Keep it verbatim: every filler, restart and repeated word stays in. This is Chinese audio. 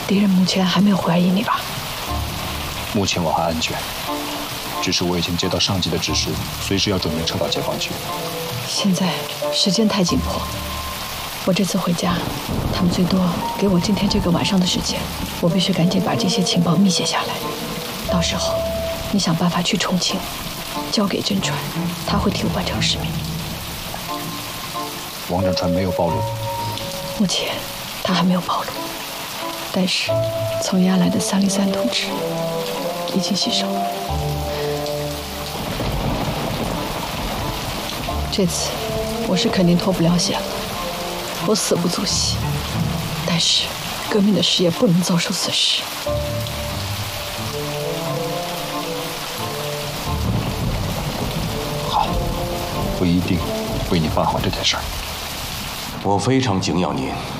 敌人目前还没有怀疑你吧？ 目前我还安全，只是我已经接到上级的指示，随时要准备撤到解放区。 现在时间太紧迫，我这次回家，他们最多给我今天这个晚上的时间，我必须赶紧把这些情报密写下来。到时候，你想办法去重庆，交给真传，他会替我完成使命。 王振川没有暴露， 目前他还没有暴露，但是从押来的三零三同志已经吸收了。这次我是肯定脱不了险了，我死不足惜，但是革命的事业不能遭受损失。 好，我一定为你办好这件事儿。 我非常敬仰您